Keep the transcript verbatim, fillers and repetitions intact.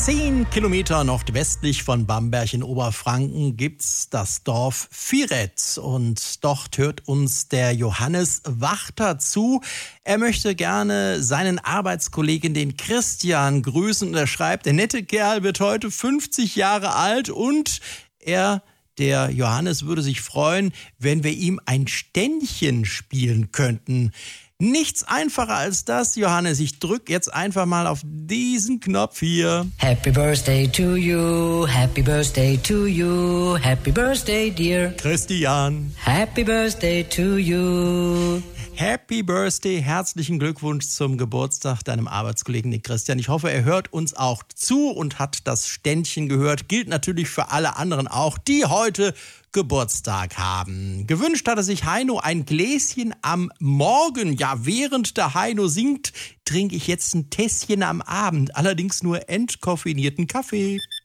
Zehn Kilometer nordwestlich von Bamberg in Oberfranken gibt's das Dorf Viret. Und dort hört uns der Johannes Wachter zu. Er möchte gerne seinen Arbeitskollegen, den Christian, grüßen. Und er schreibt, der nette Kerl wird heute fünfzig Jahre alt und er, der Johannes, würde sich freuen, wenn wir ihm ein Ständchen spielen könnten. Nichts einfacher als das, Johannes. Ich drück jetzt einfach mal auf diesen Knopf hier. Happy Birthday to you, Happy Birthday to you, Happy Birthday, dear Christian. Happy Birthday to you. Happy Birthday, herzlichen Glückwunsch zum Geburtstag deinem Arbeitskollegen, den Christian. Ich hoffe, er hört uns auch zu und hat das Ständchen gehört. Gilt natürlich für alle anderen auch, die heute Geburtstag haben. Gewünscht hatte sich Heino ein Gläschen am Morgen. Ja, während der Heino singt, trinke ich jetzt ein Tässchen am Abend. Allerdings nur entkoffinierten Kaffee.